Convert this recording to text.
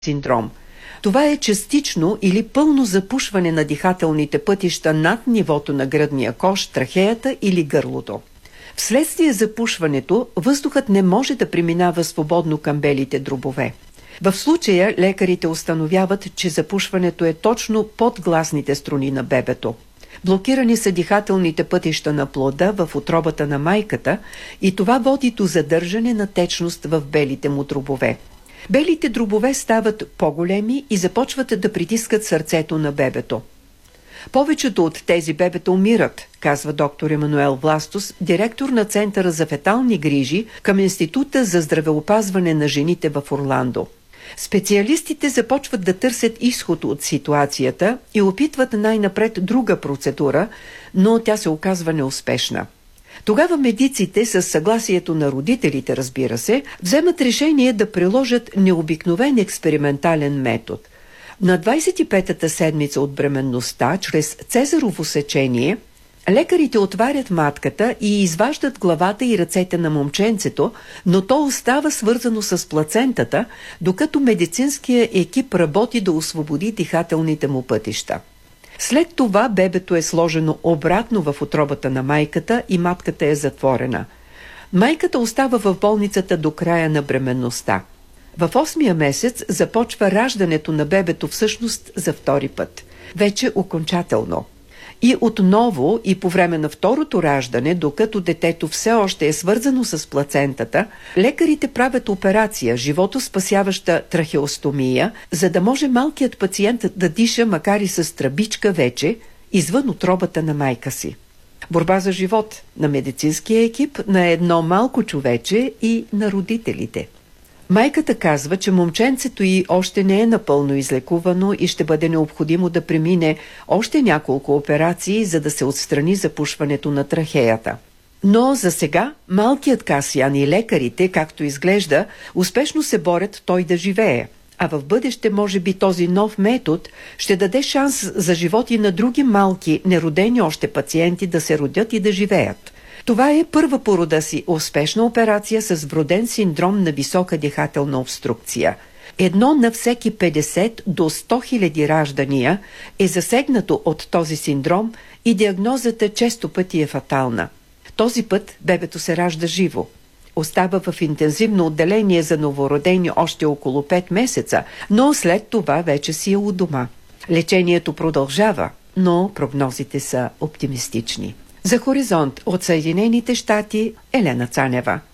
синдром. Това е частично или пълно запушване на дихателните пътища над нивото на гръдния кош, трахеята или гърлото. Вследствие запушването, въздухът не може да преминава свободно към белите дробове. В случая лекарите установяват, че запушването е точно под гласните струни на бебето. Блокирани са дихателните пътища на плода в утробата на майката и това води до задържане на течност в белите му дробове. Белите дробове стават по-големи и започват да притискат сърцето на бебето. Повечето от тези бебета умират, казва доктор Емануел Властос, директор на Центъра за фетални грижи към Института за здравеопазване на жените в Орландо. Специалистите започват да търсят изход от ситуацията и опитват най-напред друга процедура, но тя се оказва неуспешна. Тогава медиците, със съгласието на родителите, разбира се, вземат решение да приложат необикновен експериментален метод. На 25-та седмица от бременността, чрез цезарово сечение, лекарите отварят матката и изваждат главата и ръцете на момченцето, но то остава свързано с плацентата, докато медицинският екип работи да освободи дихателните му пътища. След това бебето е сложено обратно в утробата на майката и матката е затворена. Майката остава в болницата до края на бременността. В 8-я месец започва раждането на бебето всъщност за втори път. Вече окончателно. И отново и по време на второто раждане, докато детето все още е свързано с плацентата, лекарите правят операция, животоспасяваща трахеостомия, за да може малкият пациент да диша, макар и с тръбичка вече, извън утробата на майка си. Борба за живот на медицинския екип, на едно малко човече и на родителите. Майката казва, че момченцето й още не е напълно излекувано и ще бъде необходимо да премине още няколко операции, за да се отстрани запушването на трахеята. Но за сега малкият Касиян и лекарите, както изглежда, успешно се борят той да живее. А в бъдеще, може би, този нов метод ще даде шанс за живот и на други малки, неродени още пациенти да се родят и да живеят. Това е първа по рода си успешна операция с вроден синдром на висока дихателна обструкция. 1 на всеки 50 до 100 хиляди раждания е засегнато от този синдром и диагнозата често пъти е фатална. Този път бебето се ражда живо. Остава в интензивно отделение за новородени още около 5 месеца, но след това вече си е у дома. Лечението продължава, но прогнозите са оптимистични. За Хоризонт от Съединените щати, Елена Цанева.